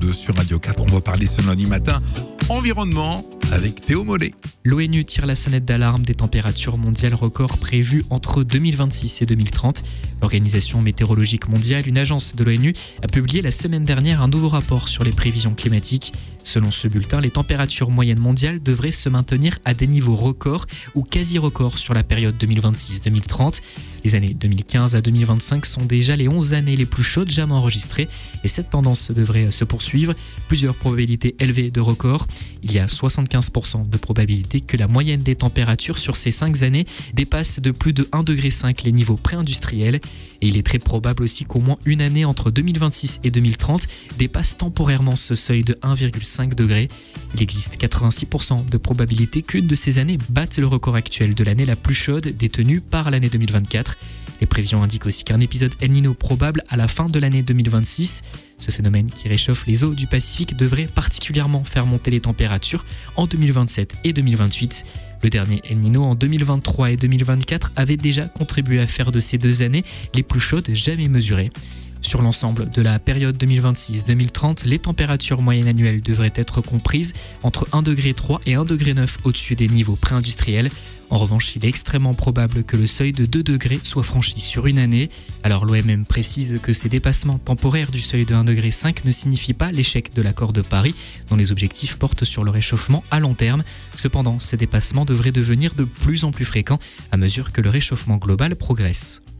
102 sur Radio 4. On va parler ce lundi matin environnement avec Théo Mollet. L'ONU tire la sonnette d'alarme des températures mondiales records prévues entre 2026 et 2030. L'Organisation météorologique mondiale, une agence de l'ONU, a publié la semaine dernière un nouveau rapport sur les prévisions climatiques. Selon ce bulletin, les températures moyennes mondiales devraient se maintenir à des niveaux records ou quasi-records sur la période 2026-2030. Les années 2015 à 2025 sont déjà les 11 années les plus chaudes jamais enregistrées et cette tendance devrait se poursuivre. Plusieurs probabilités élevées de records. Il y a 75% de probabilité que la moyenne des températures sur ces 5 années dépasse de plus de 1,5 degré les niveaux pré-industriels. Et il est très probable aussi qu'au moins une année entre 2026 et 2030 dépasse temporairement ce seuil de 1,5 degré. Il existe 86% de probabilité qu'une de ces années batte le record actuel de l'année la plus chaude détenue par l'année 2024. Les prévisions indiquent aussi qu'un épisode El Niño probable à la fin de l'année 2026. Ce phénomène qui réchauffe les eaux du Pacifique devrait particulièrement faire monter les températures en 2027 et 2028. Le dernier El Niño en 2023 et 2024 avait déjà contribué à faire de ces 2 années les plus chaudes jamais mesurées. Sur l'ensemble de la période 2026-2030, les températures moyennes annuelles devraient être comprises entre 1,3 degré et 1,9 degré au-dessus des niveaux pré-industriels. En revanche, il est extrêmement probable que le seuil de 2 degrés soit franchi sur une année. Alors l'OMM précise que ces dépassements temporaires du seuil de 1,5 degré ne signifient pas l'échec de l'accord de Paris, dont les objectifs portent sur le réchauffement à long terme. Cependant, ces dépassements devraient devenir de plus en plus fréquents à mesure que le réchauffement global progresse.